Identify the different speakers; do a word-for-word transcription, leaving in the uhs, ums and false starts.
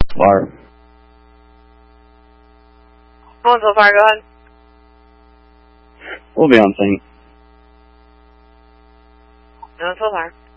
Speaker 1: far.
Speaker 2: Going so far, go ahead.
Speaker 1: We'll be on sync.
Speaker 2: Going so far.